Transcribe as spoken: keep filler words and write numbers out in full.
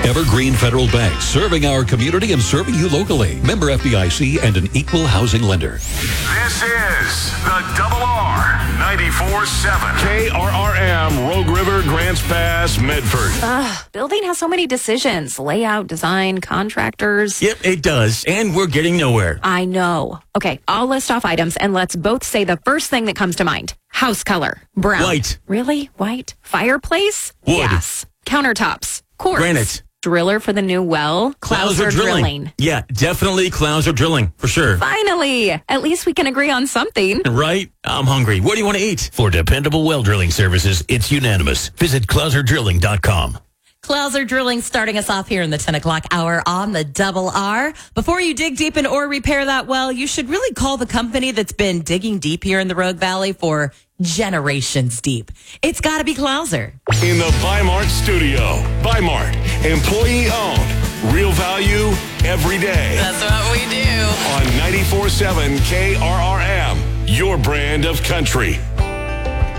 Evergreen Federal Bank, serving our community and serving you locally. Member F D I C and an equal housing lender. This is the Double R ninety-four seven. K R R M, Rogue River, Grants Pass, Medford. Ugh, building has so many decisions. Layout, design, contractors. Yep, it does. And we're getting nowhere. I know. Okay, I'll list off items and let's both say the first thing that comes to mind. House color. Brown. White. Really? White? Fireplace? Wood. Yes. Countertops. Quartz. Granite. Driller for the new well. Clouser drilling. drilling. Yeah, definitely Clouser drilling, for sure. Finally! At least we can agree on something. Right? I'm hungry. What do you want to eat? For dependable well drilling services, it's unanimous. Visit clouser drilling dot com. Clouser Drilling starting us off here in the ten o'clock hour on the Double R. Before you dig deep in or repair that well, you should really call the company that's been digging deep here in the Rogue Valley for generations deep. It's got to be Clouser. In the Bimart studio. Bimart, employee owned. Real value every day. That's what we do. On ninety-four seven K R R M, your brand of country.